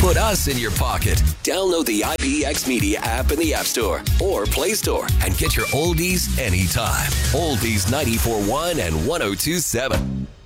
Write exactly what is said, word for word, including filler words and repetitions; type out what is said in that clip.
Put us in your pocket. Download the I P X Media app in the App Store or Play Store and get your oldies anytime. Oldies ninety-four point one and one oh two point seven.